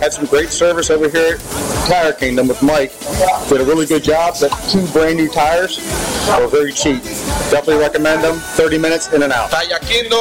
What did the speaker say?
Had some great service over here at Tire Kingdom with Mike. Did a really good job. Got 2 brand new tires. They were very cheap. Definitely recommend them. 30 minutes in and out. Tire Kingdom.